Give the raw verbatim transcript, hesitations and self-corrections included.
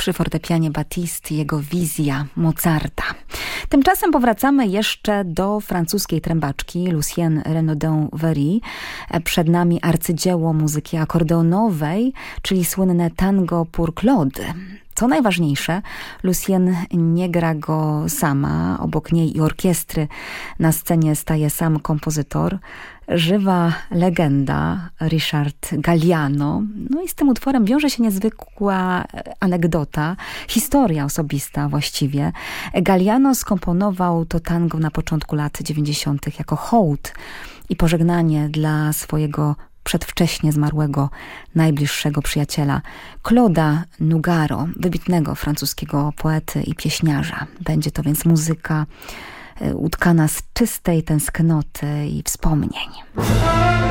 przy fortepianie Batiste, jego wizja Mozarta. Tymczasem powracamy jeszcze do francuskiej trębaczki Lucienne Renaudin-Very. Przed nami arcydzieło muzyki akordeonowej, czyli słynne Tango pour Claude. Co najważniejsze, Lucienne nie gra go sama, obok niej i orkiestry na scenie staje sam kompozytor, żywa legenda Richard Galliano. No i z tym utworem wiąże się niezwykła anegdota, historia osobista właściwie. Galliano skomponował to tango na początku lat dziewięćdziesiątych jako hołd i pożegnanie dla swojego przedwcześnie zmarłego najbliższego przyjaciela, Claude'a Nougaro, wybitnego francuskiego poety i pieśniarza. Będzie to więc muzyka utkana z czystej tęsknoty i wspomnień.